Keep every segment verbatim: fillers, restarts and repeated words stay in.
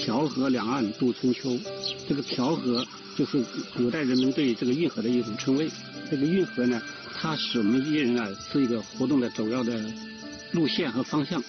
调和两岸度春秋。这个调和就是古代人们对这个运河的一种称谓。这个运河呢，它使我们艺人啊是一个活动的主要的路线和方向。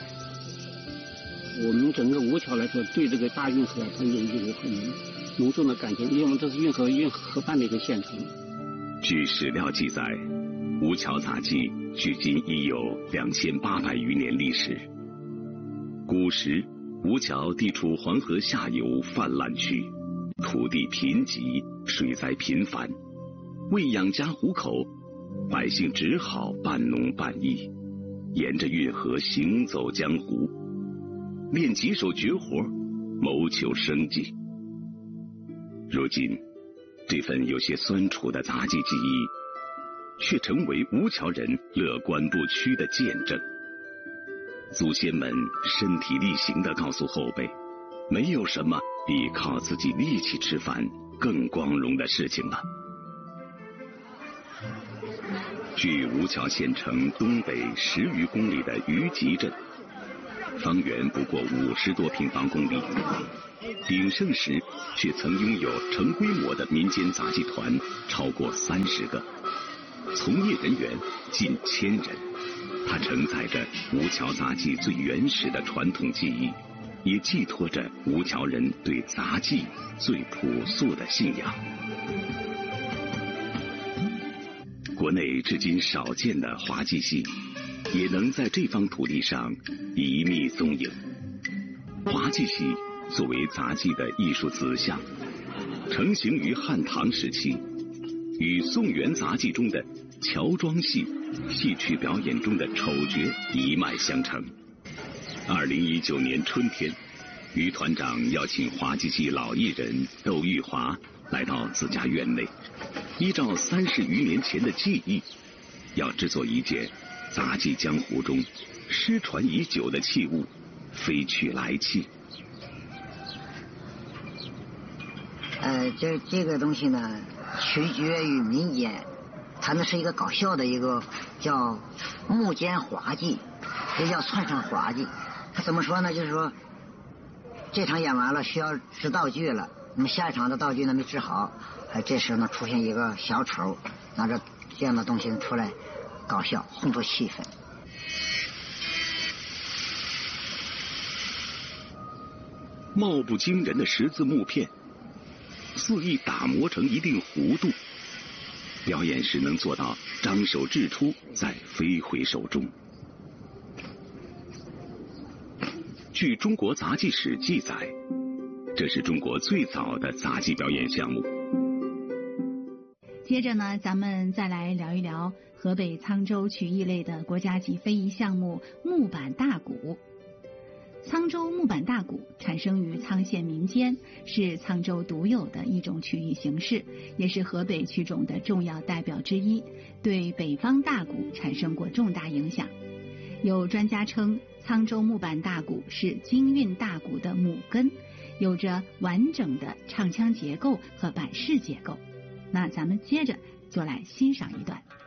我们整个吴桥来说，对这个大运河它有一种很浓重的感情，因为我们这是运河运河畔的一个县城。 据史料记载，吴桥杂技距今已有两千八百余年历史。古时，吴桥地处黄河下游泛滥区，土地贫瘠，水灾频繁，为养家糊口，百姓只好半农半役，沿着运河行走江湖，练几手绝活，谋求生计。如今，这份有些酸楚的杂技技艺，却成为吴桥人乐观不屈的见证。祖先们身体力行地告诉后辈，没有什么比靠自己力气吃饭更光荣的事情了。距吴桥县城东北十余公里的余集镇，方圆不过五十多平方公里，鼎盛时却曾拥有成规模的民间杂技团超过三十个，从业人员近千人。它承载着吴桥杂技最原始的传统技艺，也寄托着吴桥人对杂技最朴素的信仰。国内至今少见的滑稽戏，也能在这方土地上一觅踪影。滑稽戏作为杂技的艺术子项，成型于汉唐时期，与宋元杂技中的乔装戏、戏曲表演中的丑角一脉相承。二零一九年春天，于团长邀请滑稽戏老艺人窦玉华来到自家院内，依照三十余年前的技艺，要制作一件杂技江湖中失传已久的器物——飞曲来器。 呃，这这个东西呢，取决于民间。它那是一个搞笑的一个叫幕间滑稽，也叫串串滑稽。它怎么说呢？就是说，这场演完了需要制道具了，那么下一场的道具呢没制好，哎，这时候呢出现一个小丑，拿着这样的东西出来搞笑，烘托气氛。 貌不惊人的十字木片，肆意打磨成一定弧度。表演时能做到张手掷出，再飞回手中。据中国杂技史记载，这是中国最早的杂技表演项目。 接着呢，咱们再来聊一聊河北沧州曲艺类的国家级非遗项目木板大鼓。沧州木板大鼓产生于沧县民间，是沧州独有的一种曲艺形式，也是河北曲种的重要代表之一，对北方大鼓产生过重大影响。有专家称，沧州木板大鼓是京韵大鼓的母根，有着完整的唱腔结构和板式结构。那咱们接着就来欣赏一段。